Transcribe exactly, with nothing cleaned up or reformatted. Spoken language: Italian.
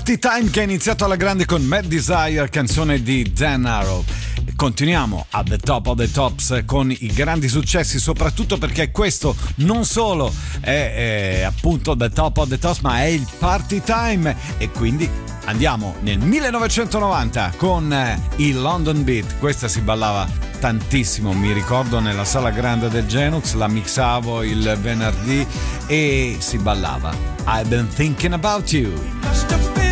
Party Time che è iniziato alla grande con Mad Desire, canzone di Dan Arrow. Continuiamo at the top of the tops con i grandi successi, soprattutto perché questo non solo è, è appunto the top of the tops, ma è il Party Time, e quindi andiamo nel millenovecentonovanta con il London Beat. Questa si ballava tantissimo, mi ricordo nella sala grande del Genux, la mixavo il venerdì e si ballava I've been thinking about you.